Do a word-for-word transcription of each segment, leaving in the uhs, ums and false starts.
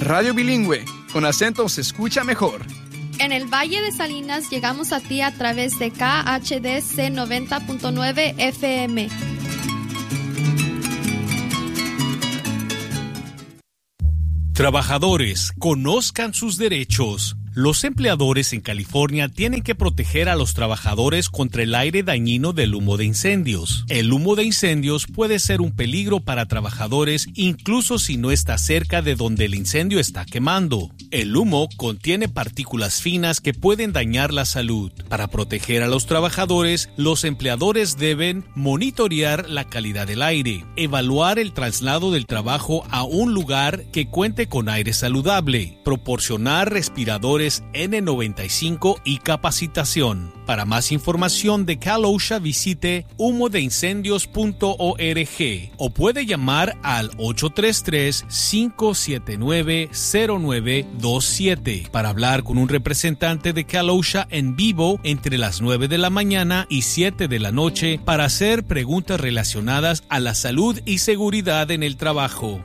Radio Bilingüe, con acento se escucha mejor. En el Valle de Salinas llegamos a ti a través de K H D C noventa punto nueve F M. Trabajadores, conozcan sus derechos. Los empleadores en California tienen que proteger a los trabajadores contra el aire dañino del humo de incendios. El humo de incendios puede ser un peligro para trabajadores incluso si no está cerca de donde el incendio está quemando. El humo contiene partículas finas que pueden dañar la salud. Para proteger a los trabajadores, los empleadores deben monitorear la calidad del aire, evaluar el traslado del trabajo a un lugar que cuente con aire saludable, proporcionar respiradores N noventa y cinco y capacitación. Para más información de Cal OSHA visite humo de incendios punto org o puede llamar al ocho tres tres, cinco siete nueve, cero nueve dos siete para hablar con un representante de Cal OSHA en vivo entre las nueve de la mañana y siete de la noche para hacer preguntas relacionadas a la salud y seguridad en el trabajo.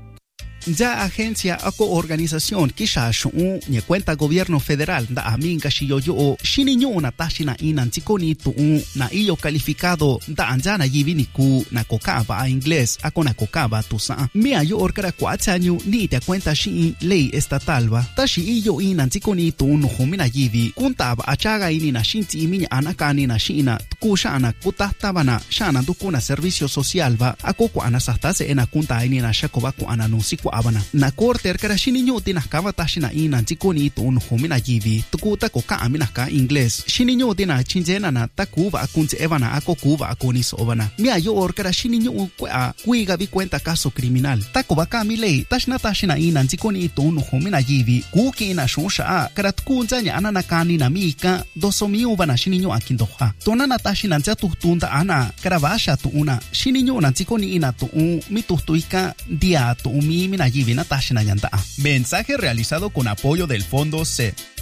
Ya agencia o organización kisha shu ni cuenta gobierno federal da aminga shiyoyo o shininyo na tashina inan chikoni tu na iyo calificado da anjana yivini ku na kokaba a inglés a kona kokaba tu sa mi ayo orkara kwachanyu ni te cuenta shi ley estatal ba tashi iyo inan chikoni tu no humina yivi kuntaba achaga ini na shinti iminya anakani na shina kushana kutahtabana shana dukuna servicio social ba akoko anasastase ena kunta ini na shakoba ku ananusiku abana na korte erkara shininyo tinas kava tashina ina chikoni tu un humina yivi tukuta ko ka amina ka inglés shininyo tina chinjena na takuva akunche evana ako kuva akonis obana mi ayo orkara shininyo kwa kuiga vi cuenta caso criminal takoba ka mi lei tashna tashina ina chikoni tu un humina yivi kuki na shosha karat kunjanya anana kani na mika dosomi ubana shininyo akindoha tonana tashina chatu tunda ana karavasha tu una shininyo na chikoni ina tu mi tustuika dia tu mi mina. Mensaje realizado con apoyo del Fondo C.